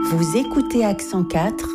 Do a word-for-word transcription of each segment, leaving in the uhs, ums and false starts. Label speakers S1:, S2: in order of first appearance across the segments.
S1: Vous écoutez Accent quatre.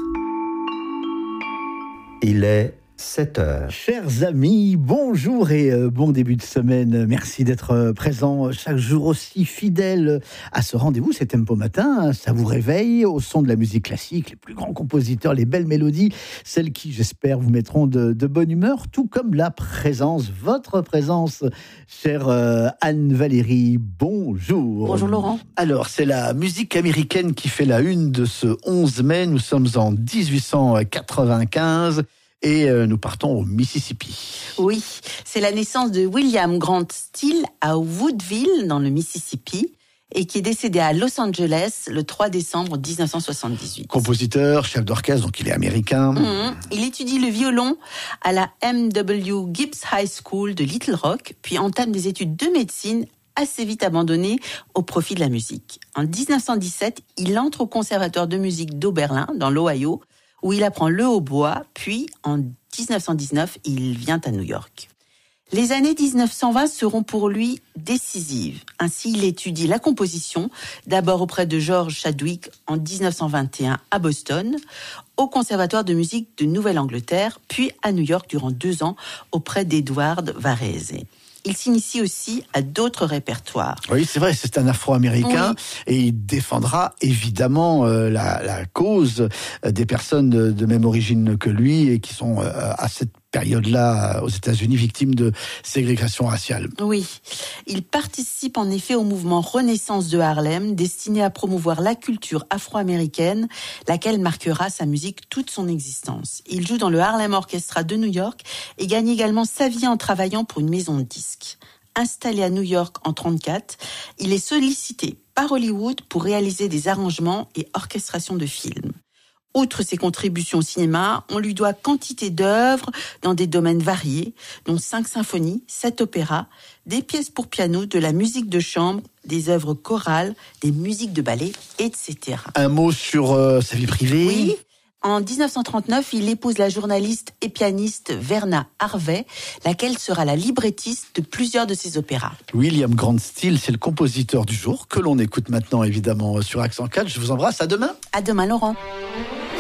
S2: Il est sept heures.
S3: Chers amis, bonjour et euh, bon début de semaine. Merci d'être euh, présents chaque jour aussi fidèles à ce rendez-vous. C'est Tempo Matin, ça vous réveille au son de la musique classique, les plus grands compositeurs, les belles mélodies, celles qui, j'espère, vous mettront de, de bonne humeur, tout comme la présence, votre présence, chère euh, Anne-Valérie. Bonjour.
S1: Bonjour Laurent.
S3: Alors, c'est la musique américaine qui fait la une de ce onze mai. Nous sommes en dix-huit cent quatre-vingt-quinze. Et euh, nous partons au Mississippi.
S1: Oui, c'est la naissance de William Grant Still à Woodville, dans le Mississippi, et qui est décédé à Los Angeles le trois décembre dix-neuf cent soixante-dix-huit.
S3: Compositeur, chef d'orchestre, donc il est américain.
S1: Mmh. Il étudie le violon à la M W Gibbs High School de Little Rock, puis entame des études de médecine assez vite abandonnées au profit de la musique. En dix-neuf cent dix-sept, il entre au Conservatoire de musique d'Oberlin, dans l'Ohio, où il apprend le hautbois, puis en dix-neuf cent dix-neuf, il vient à New York. Les années dix-neuf cent vingt seront pour lui décisives. Ainsi, il étudie la composition, d'abord auprès de George Chadwick en dix-neuf cent vingt et un à Boston, au Conservatoire de musique de Nouvelle-Angleterre, puis à New York durant deux ans auprès d'Edward Varese. Il s'initie aussi à d'autres répertoires.
S3: Oui, c'est vrai, c'est un Afro-Américain,
S1: oui.
S3: Et il défendra évidemment euh, la, la cause des personnes de, de même origine que lui et qui sont euh, à cette période-là aux États-Unis victimes de ségrégation raciale.
S1: Oui, il participe en effet au mouvement Renaissance de Harlem, destiné à promouvoir la culture afro-américaine, laquelle marquera sa musique toute son existence. Il joue dans le Harlem Orchestra de New York et gagne également sa vie en travaillant pour une maison de disques. Installé à New York en trente-quatre, il est sollicité par Hollywood pour réaliser des arrangements et orchestrations de films. Outre ses contributions au cinéma, on lui doit quantité d'œuvres dans des domaines variés, dont cinq symphonies, sept opéras, des pièces pour piano, de la musique de chambre, des œuvres chorales, des musiques de ballet, et cetera.
S3: Un mot sur euh, sa vie privée.
S1: Oui. En dix-neuf cent trente-neuf, il épouse la journaliste et pianiste Verna Harvey, laquelle sera la librettiste de plusieurs de ses opéras.
S3: William Grant Still, c'est le compositeur du jour, que l'on écoute maintenant évidemment sur Accent quatre. Je vous embrasse, à demain.
S1: À demain Laurent.